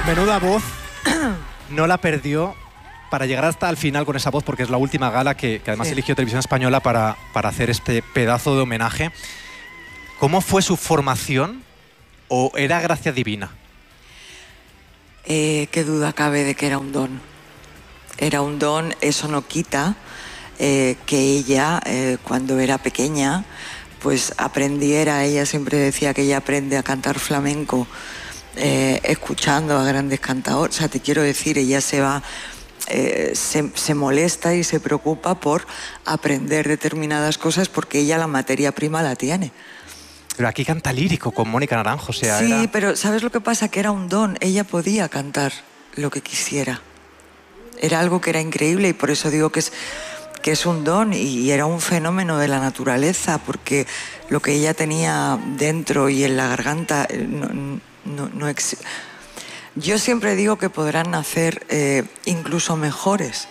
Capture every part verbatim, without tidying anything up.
Menuda voz, no la perdió para llegar hasta el final con esa voz, porque es la última gala que, que además sí. eligió Televisión Española para, para hacer este pedazo de homenaje. ¿Cómo fue su formación o era gracia divina? Eh, qué duda cabe de que era un don. Era un don, eso no quita eh, que ella, eh, cuando era pequeña, pues aprendiera. Ella siempre decía que ella aprende a cantar flamenco eh, escuchando a grandes cantadores. O sea, te quiero decir, ella se va... Eh, se, se molesta y se preocupa por aprender determinadas cosas porque ella la materia prima la tiene. Pero aquí canta lírico con Mónica Naranjo, o sea, sí, era... pero ¿sabes lo que pasa? Que era un don. Ella podía cantar lo que quisiera. Era algo que era increíble y por eso digo que es, que es un don y era un fenómeno de la naturaleza, porque lo que ella tenía dentro y en la garganta no, no, no existe. Yo siempre digo que podrán nacer eh, incluso mejores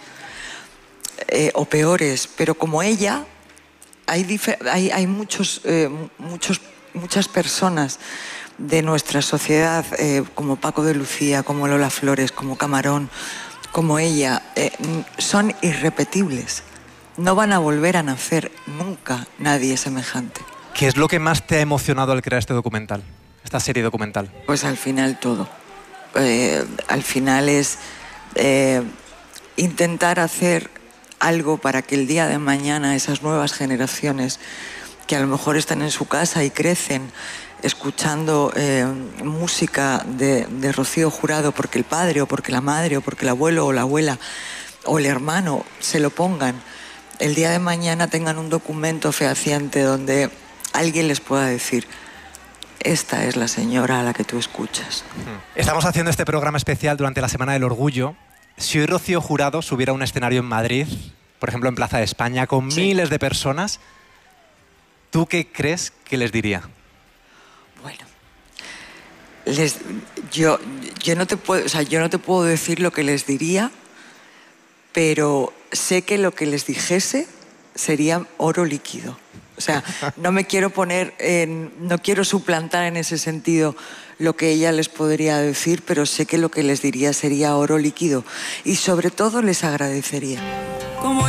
eh, o peores, pero como ella, hay, hay, hay muchos, eh, muchos, muchas personas de nuestra sociedad, eh, como Paco de Lucía, como Lola Flores, como Camarón, como ella, eh, son irrepetibles. No van a volver a nacer nunca nadie semejante. ¿Qué es lo que más te ha emocionado al crear este documental, esta serie documental? Pues al final todo. Eh, al final es eh, intentar hacer algo para que el día de mañana esas nuevas generaciones que a lo mejor están en su casa y crecen escuchando eh, música de, de Rocío Jurado porque el padre o porque la madre o porque el abuelo o la abuela o el hermano se lo pongan, el día de mañana tengan un documento fehaciente donde alguien les pueda decir: esta es la señora a la que tú escuchas. Estamos haciendo este programa especial durante la Semana del Orgullo. Si hoy Rocío Jurado subiera a un escenario en Madrid, por ejemplo en Plaza de España, con sí. miles de personas, ¿tú qué crees que les diría? Bueno, les, yo, yo, no te puedo, o sea, yo no te puedo decir lo que les diría, pero sé que lo que les dijese sería oro líquido. O sea, no me quiero poner, en, no quiero suplantar en ese sentido lo que ella les podría decir, pero sé que lo que les diría sería oro líquido y sobre todo les agradecería.